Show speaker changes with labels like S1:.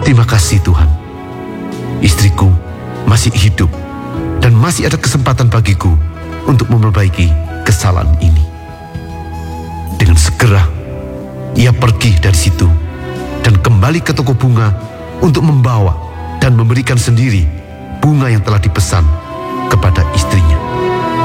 S1: Terima kasih Tuhan. Istriku masih hidup dan masih ada kesempatan bagiku untuk memperbaiki kesalahan ini. Dengan segera ia pergi dari situ dan kembali ke toko bunga untuk membawa dan memberikan sendiri bunga yang telah dipesan kepada istrinya.